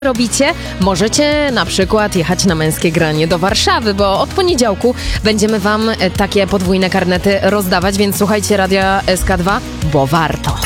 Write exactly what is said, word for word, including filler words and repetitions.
robicie? Możecie na przykład jechać na Męskie Granie do Warszawy, bo od poniedziałku będziemy wam takie podwójne karnety rozdawać, więc słuchajcie Radia S K dwa, bo warto.